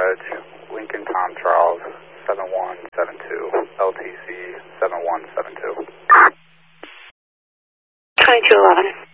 Judge, Lincoln Tom Charles, 7172, LTC 7172. 2211.